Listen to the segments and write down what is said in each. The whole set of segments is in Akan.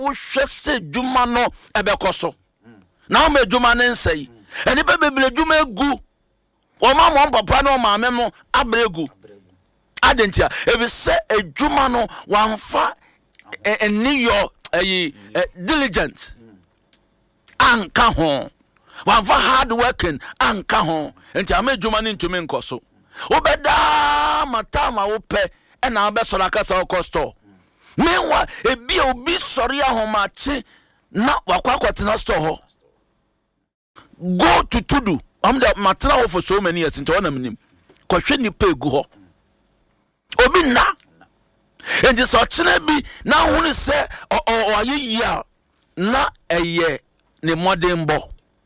wo hwese dwuma no ebekoso na o me dwuma ne nsai eni be bebre dwuma egu o ma mo papa no ma me mo abregu adentia if say edwuma no wanfa eniyo diligent anka ho wanfa hard working anka ho enti ama edwuma ne ntumi nkoso obeda matama wo pe na obesola kasa okosto mewa ebi obi sori ahomache na wakwakwatena store ho go to tudu amda matena ho for so many years nti wona minim kwahwe nipa egu ho obi na endi so chene bi na hunu se o ayeyia na eye ne modembo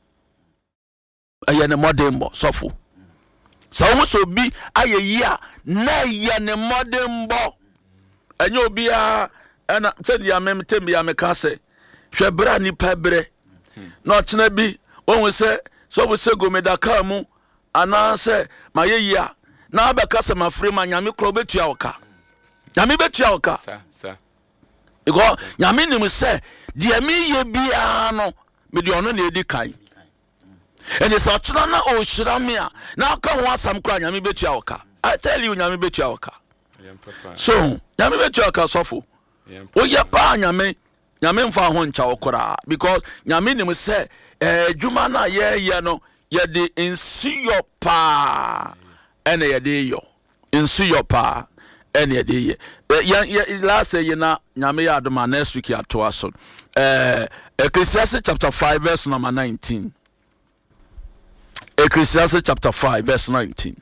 sofo so so bi ayeyia na eye ne modembo enye obi a na tedi ya memtem ya meka se hwe bra nipa bre na chene bi won se so bo se gomedaka mu ana se mayeyia na abeka se mafre ma nyame kro betua oka nyame betua oka sa iko nyame nim se de mi ye bia no me de ono na edi kan ene so tuna na o hira me a na aka ho asam kra nyame betua oka I tell you nyame betua oka so nyame betua oka sofo o ye pa nyame mfa ho ncha okora because nyame nim se dwuma na ye no ye de insiyo pa ene ye de yo insiyo pa ene ye de ye last ye na nyame ya adoma next week ya to aso Ecclesiastes chapter 5 verse number 19 Ecclesiastes chapter 5 verse 19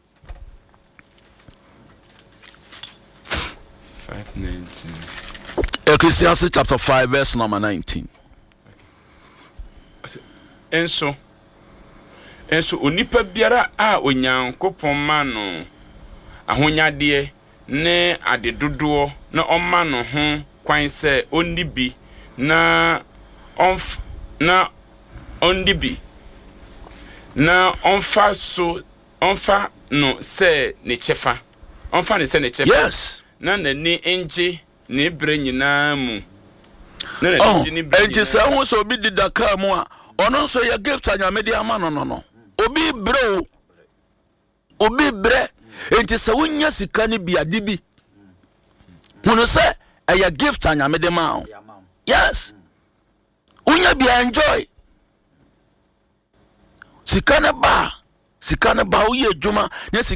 5:19 Ecclesiastes chapter 5 verse number 19 enso onipa biara a onyankopon ma no ahonyade ne adedodo na ɔma no ho kwan sɛ onni bi na onni bi na ɔmfa no sɛ ne chefa ɔmfa ne sɛ ne chefa yes na nani enje ne bre nyinaa mu na nani enje ne bre enti sɛ ho so obi didaka mu a ono so ye gift anyame de ama no obi bre enti sɛ wonya sika ne biade bi hunu sɛ eye gift anyame de ma yes wonya bi enjoy sika ne ba wo ye dwuma